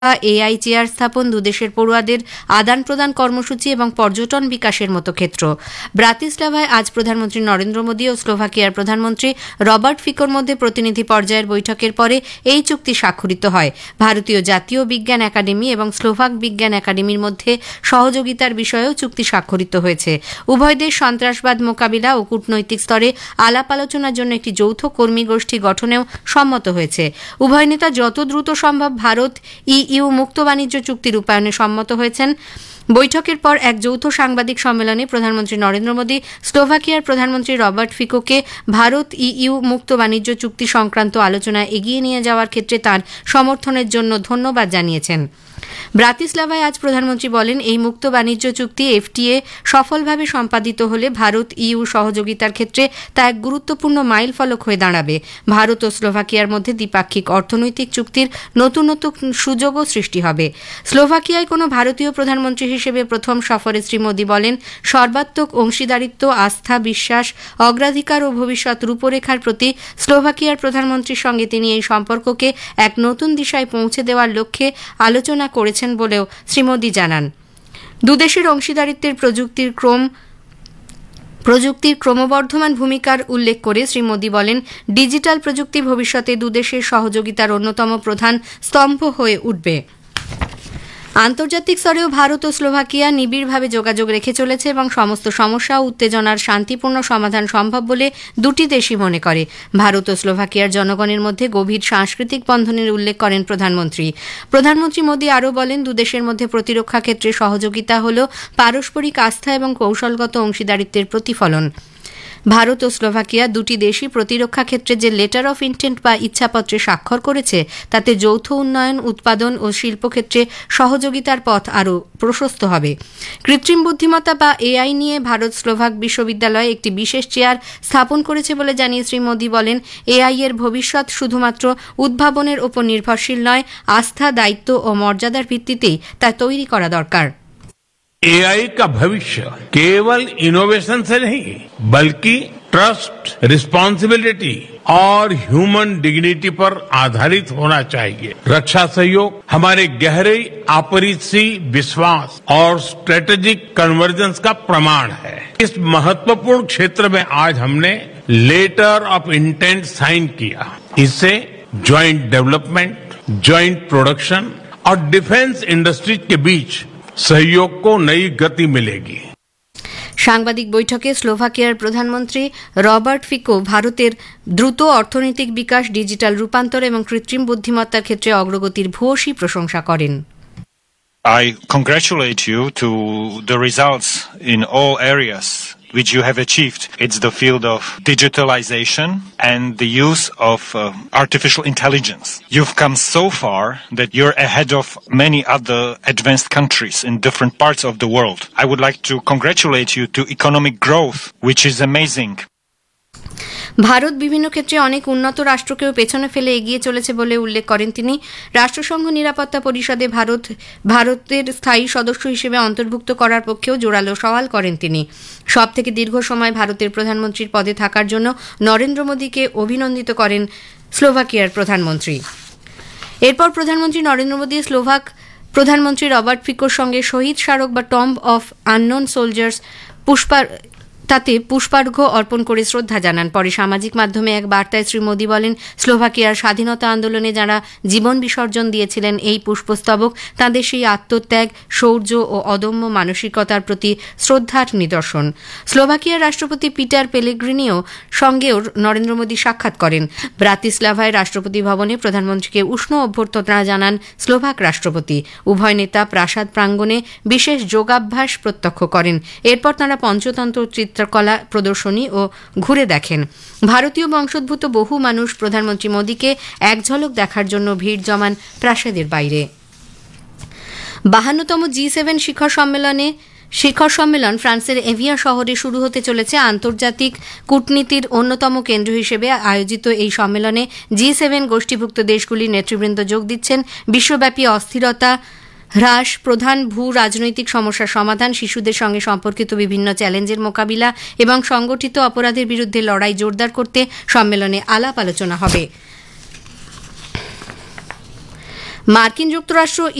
AI chair স্থাপন, দুদেশের পড়ুয়াদের আদান প্রদান কর্মসূচি এবং পর্যটন বিকাশের মতো ক্ষেত্র। ব্রাতিস্লাভায় আজ প্রধানমন্ত্রী নরেন্দ্র মোদী ও স্লোভাকিয়ার প্রধানমন্ত্রী রবার্ট ফিকোর মধ্যে প্রতিনিধি পর্যায়ের বৈঠকের পরে এই চুক্তি স্বাক্ষরিত হয়। ভারতীয় জাতীয় বিজ্ঞান একাডেমি এবং স্লোভাক বিজ্ঞান একাডেমির মধ্যে সহযোগিতার বিষয়েও চুক্তি স্বাক্ষরিত হয়েছে। উভয় দেশ সন্ত্রাসবাদ মোকাবিলা ও কূটনৈতিক স্তরে আলাপ আলোচনার জন্য একটি যৌথ কর্মী গোষ্ঠী গঠনেও সম্মত হয়েছে। উভয় নেতা যত দ্রুত সম্ভব ভারত ইউ মুক্ত বাণিজ্য চুক্তি রূপায়ণে সম্মত হয়েছেন। বৈঠকের পর এক যৌথ সাংবাদিক সম্মেলনে প্রধানমন্ত্রী নরেন্দ্র মোদী স্লোভাকিয়ার প্রধানমন্ত্রী রবার্ট ফিকোকে ভারত ইউ মুক্ত বাণিজ্য চুক্তি সংক্রান্ত আলোচনা এগিয়ে নিয়ে যাওয়ার ক্ষেত্রে তাঁর সমর্থনের জন্য ধন্যবাদ জানিয়েছেন। ব্রাতিস্লাভায় আজ প্রধানমন্ত্রী বলেন, এই মুক্ত বাণিজ্য চুক্তি এফটিএ সফলভাবে সম্পাদিত হলে ভারত ইউ সহযোগিতার ক্ষেত্রে তা এক গুরুত্বপূর্ণ মাইল ফলক হয়ে দাঁড়াবে। ভারত ও স্লোভাকিয়ার মধ্যে দ্বিপাক্ষিক অর্থনৈতিক চুক্তির নতুন নতুন সুযোগও সৃষ্টি হবে। স্লোভাকিয়ায় কোনো ভারতীয় প্রধানমন্ত্রী হিসেবে প্রথম সফরে শ্রী মোদী বলেন, সর্বাত্মক অংশীদারিত্ব, আস্থা, বিশ্বাস, অগ্রাধিকার ও ভবিষ্যৎ রূপরেখার প্রতি স্লোভাকিয়ার প্রধানমন্ত্রীর সঙ্গে তিনি এই সম্পর্ককে এক নতুন দিশায় পৌঁছে দেওয়ার লক্ষ্যে আলোচনা করেছেন বলেও শ্রী মোদী জানান। দুদেশের অংশীদারিত্বের প্রযুক্তির ক্রমবর্ধমান ভূমিকার উল্লেখ করে শ্রী মোদী বলেন, ডিজিটাল প্রযুক্তি ভবিষ্যতে দুদেশের সহযোগিতার অন্যতম প্রধান স্তম্ভ হয়ে উঠবে। আন্তর্জাতিক স্তরেও ভারত ও স্লোভাকিয়া নিবিড়ভাবে যোগাযোগ রেখে চলেছে এবং সমস্ত সমস্যা ও উত্তেজনার শান্তিপূর্ণ সমাধান সম্ভব বলে দুটি দেশই মনে করে। ভারত ও স্লোভাকিয়ার জনগণের মধ্যে গভীর সাংস্কৃতিক বন্ধনের উল্লেখ করেন প্রধানমন্ত্রী মোদী আরও বলেন, দুদেশের মধ্যে প্রতিরক্ষা ক্ষেত্রে সহযোগিতা হল পারস্পরিক আস্থা এবং কৌশলগত অংশীদারিত্বের প্রতিফলন। ভারত ও স্লোভাকিয়া দুটি দেশই প্রতিরক্ষা ক্ষেত্রে যে লেটার অফ ইন্টেন্ট বা ইচ্ছাপত্রে স্বাক্ষর করেছে তাতে যৌথ উন্নয়ন, উৎপাদন ও শিল্পক্ষেত্রে সহযোগিতার পথ আরও প্রশস্ত হবে। কৃত্রিম বুদ্ধিমত্তা বা এআই নিয়ে ভারত স্লোভাক বিশ্ববিদ্যালয়ে একটি বিশেষ চেয়ার স্থাপন করেছে বলে জানিয়ে শ্রী মোদী বলেন, এআই এর ভবিষ্যৎ শুধুমাত্র উদ্ভাবনের ওপর নির্ভরশীল নয়, আস্থা, দায়িত্ব ও মর্যাদার ভিত্তিতেই তা তৈরি করা দরকার। एआई का भविष्य केवल इनोवेशन से नहीं बल्कि ट्रस्ट, रिस्पांसिबिलिटी और ह्यूमन डिग्निटी पर आधारित होना चाहिए। रक्षा सहयोग हमारे गहरे आपसी विश्वास और स्ट्रेटेजिक कन्वर्जेंस का प्रमाण है। इस महत्वपूर्ण क्षेत्र में आज हमने लेटर ऑफ इंटेंट साइन किया। इससे ज्वाइंट डेवलपमेंट, ज्वाइंट प्रोडक्शन और डिफेंस इंडस्ट्रीज के बीच सहयोग को नई गति मिलेगी। সাংবাদিক বৈঠকে স্লোভাকিয়ার প্রধানমন্ত্রী রবার্ট ফিকো ভারতের দ্রুত অর্থনৈতিক বিকাশ, ডিজিটাল রূপান্তর এবং কৃত্রিম বুদ্ধিমত্তার ক্ষেত্রে অগ্রগতির ভূয়সী প্রশংসা করেন। I congratulate you to the results in all areas which you have achieved. It's the field of digitalization and the use of artificial intelligence. You've come so far that you're ahead of many other advanced countries in different parts of the world. I would like to congratulate you to economic growth, which is amazing. Bharat বিভিন্ন ক্ষেত্রে অনেক উন্নত রাষ্ট্রকেও পেছনে ফেলে এগিয়ে চলেছে বলে উল্লেখ করেন তিনি। রাষ্ট্রসংঘ নিরাপত্তা পরিষদে ভারতের স্থায়ী সদস্য হিসেবে অন্তর্ভুক্ত করার পক্ষেও জোরালো সওয়াল করেন তিনি। সবথেকে দীর্ঘ সময় ভারতের প্রধানমন্ত্রীর পদে থাকার জন্য নরেন্দ্র মোদীকে অভিনন্দিত করেন স্লোভাকিয়ার প্রধানমন্ত্রী। এরপর প্রধানমন্ত্রী নরেন্দ্র মোদী স্লোভাক প্রধানমন্ত্রী রবার্ট ফিকোর সঙ্গে শহীদ স্মারক বা টম্ব অফ আননোন সোলজার্স তাতে পুষ্পার্ঘ্য অর্পণ করে শ্রদ্ধা জানান। পরে সামাজিক মাধ্যমে এক বার্তায় শ্রী মোদী বলেন, স্লোভাকিয়ার স্বাধীনতা আন্দোলনে যারা জীবন বিসর্জন দিয়েছিলেন এই পুষ্পস্তবক তাঁদের সেই আত্মত্যাগ, শৌর্য ও অদম্য মানসিকতার প্রতি শ্রদ্ধার নিদর্শন। স্লোভাকিয়ার রাষ্ট্রপতি পিটার পেলেগ্রিনিও সঙ্গেও নরেন্দ্র মোদী সাক্ষাৎ করেন। ব্রাতিস্লাভায় রাষ্ট্রপতি ভবনে প্রধানমন্ত্রীকে উষ্ণ অভ্যর্থনা জানান স্লোভাক রাষ্ট্রপতি। উভয় নেতা প্রাসাদ প্রাঙ্গণে বিশেষ যোগাভ্যাস প্রত্যক্ষ করেন। এরপর তাঁরা পঞ্চতন্ত্র চিত্রকলা প্রদর্শনী ও ঘুরে দেখেন। ভারতীয় বংশোদ্ভূত বহু মানুষ প্রধানমন্ত্রী মোদীকে এক ঝলক দেখার জন্য ভিড় জমান প্রাসাদের বাইরে। 52তম G7 শিখর সম্মেলন ফ্রান্সের এভিয়ান শহরে শুরু হতে চলেছে। আন্তর্জাতিক কূটনীতির অন্যতম কেন্দ্র হিসেবে আয়োজিত এই সম্মেলনে G7 গোষ্ঠীভুক্ত দেশগুলির নেতৃবৃন্দ যোগ দিচ্ছেন। বিশ্বব্যাপী অস্থিরতা হ্রাস, প্রধান ভূ রাজনৈতিক সমস্যার সমাধান, শিশুদের সঙ্গে সম্পর্কিত বিভিন্ন চ্যালেঞ্জের মোকাবিলা এবং সংগঠিত অপরাধের বিরুদ্ধে লড়াই জোরদার করতে সম্মেলনে আলাপ আলোচনা হবে। মার্কিন যুক্তরাষ্ট্র